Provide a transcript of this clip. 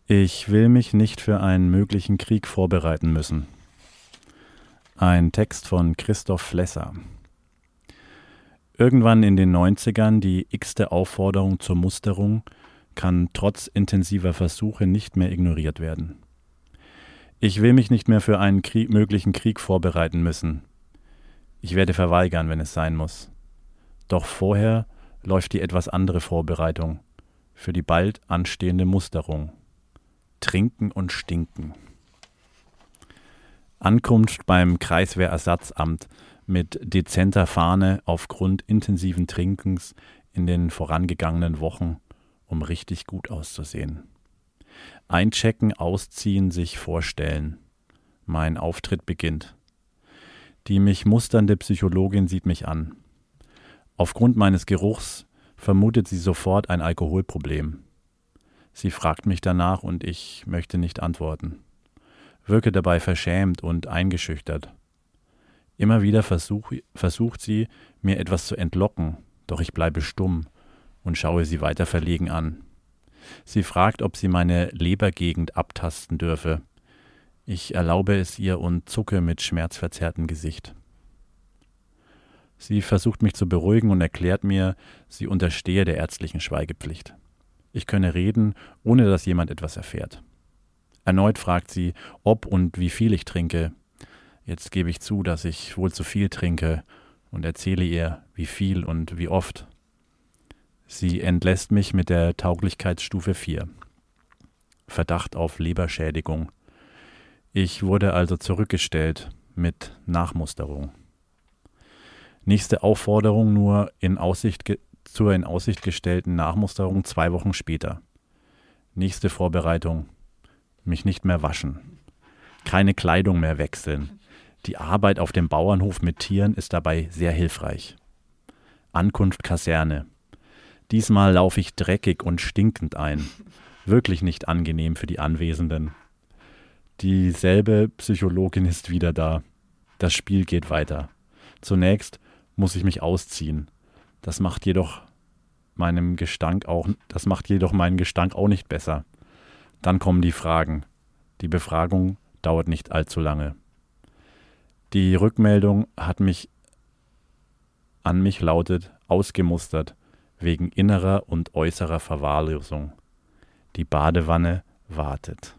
Ich will mich nicht für einen möglichen Krieg vorbereiten müssen. Ein Text von Christoph Flesser. Irgendwann in den 90ern die x-te Aufforderung zur Musterung kann trotz intensiver Versuche nicht mehr ignoriert werden. Ich will mich nicht mehr für einen möglichen Krieg vorbereiten müssen. Ich werde verweigern, wenn es sein muss. Doch vorher läuft die etwas andere Vorbereitung für die bald anstehende Musterung. Trinken und Stinken. Ankunft beim Kreiswehrersatzamt mit dezenter Fahne aufgrund intensiven Trinkens in den vorangegangenen Wochen, um richtig gut auszusehen. Einchecken, ausziehen, sich vorstellen. Mein Auftritt beginnt. Die mich musternde Psychologin sieht mich an. Aufgrund meines Geruchs vermutet sie sofort ein Alkoholproblem. Sie fragt mich danach und ich möchte nicht antworten. Wirke dabei verschämt und eingeschüchtert. Immer wieder versucht sie, mir etwas zu entlocken, doch ich bleibe stumm und schaue sie weiter verlegen an. Sie fragt, ob sie meine Lebergegend abtasten dürfe. Ich erlaube es ihr und zucke mit schmerzverzerrtem Gesicht. Sie versucht mich zu beruhigen und erklärt mir, sie unterstehe der ärztlichen Schweigepflicht. Ich könne reden, ohne dass jemand etwas erfährt. Erneut fragt sie, ob und wie viel ich trinke. Jetzt gebe ich zu, dass ich wohl zu viel trinke und erzähle ihr, wie viel und wie oft. Sie entlässt mich mit der Tauglichkeitsstufe 4. Verdacht auf Leberschädigung. Ich wurde also zurückgestellt mit Nachmusterung. Nächste Aufforderung zur in Aussicht gestellten Nachmusterung 2 Wochen später. Nächste Vorbereitung. Mich nicht mehr waschen. Keine Kleidung mehr wechseln. Die Arbeit auf dem Bauernhof mit Tieren ist dabei sehr hilfreich. Ankunft Kaserne. Diesmal laufe ich dreckig und stinkend ein. Wirklich nicht angenehm für die Anwesenden. Dieselbe Psychologin ist wieder da. Das Spiel geht weiter. Zunächst muss ich mich ausziehen. Das macht jedoch meinen Gestank auch nicht besser. Dann kommen die Fragen. Die Befragung dauert nicht allzu lange. Die Rückmeldung an mich lautet ausgemustert wegen innerer und äußerer Verwahrlosung. Die Badewanne wartet.